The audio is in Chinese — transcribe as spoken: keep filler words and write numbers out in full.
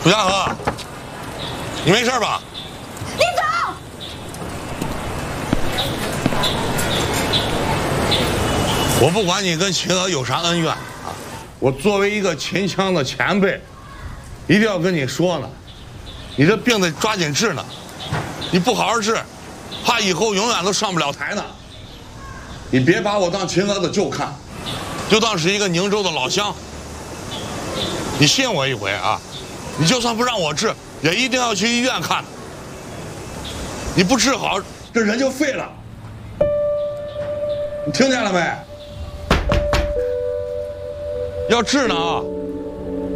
楚家河，你没事吧？ 林总， 我不管你跟秦娥有啥恩怨啊，我作为一个秦腔的前辈，一定要跟你说呢，你这病得抓紧治呢，你不好好治，怕以后永远都上不了台呢。你别把我当秦娥的舅看，就当是一个宁州的老乡。你信我一回啊！你就算不让我治，也一定要去医院看。你不治好，这人就废了。你听见了没？要治呢啊！